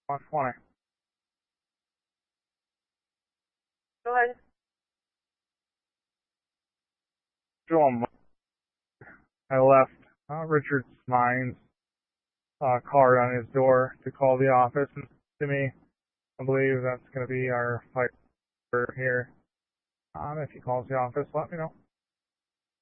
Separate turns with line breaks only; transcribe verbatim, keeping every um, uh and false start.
one twenty.
Go ahead.
Joel, I left uh, Richard Mines uh, card on his door to call the office and to me. I believe that's going to be our fight here. Um, if he calls the office, let me know.